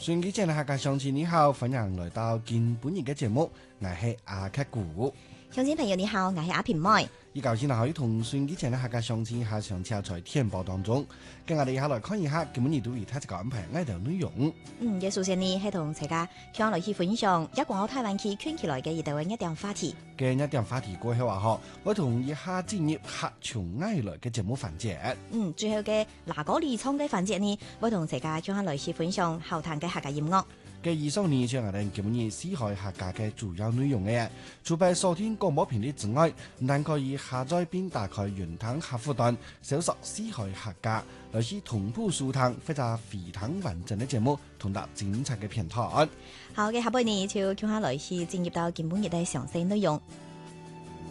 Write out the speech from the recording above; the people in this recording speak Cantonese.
順機前嘅客家鄉親你好，歡迎來到今本日嘅節目，我係阿克古。 鄉親朋友你好，我係阿平妹。 依舊先可以同順機前嘅客家鄉親下上車在天報當中，跟我哋一下來看一下今本日對於他這個安排愛的內容。 嘅首先呢係同大家向來去分享一廣澳台灣區圈起來嘅一條一點話題。 嘅一點話題過後話我同一下進入客從愛來嘅節目環節。 最後嘅嗱嗰離倉嘅環節呢，我同大家向來去分享後談嘅客家音樂。 嘅以上呢就係我哋今日四海客家嘅主要內容嘅。除咗收聽廣播頻率之外，但可以下載並打開雲端客戶端，搜索四海客家，來是同步收聽或者非常完整嘅節目，同埋精彩嘅片段。 好嘅，下半年就向下來去進入到今本日嘅詳細內容。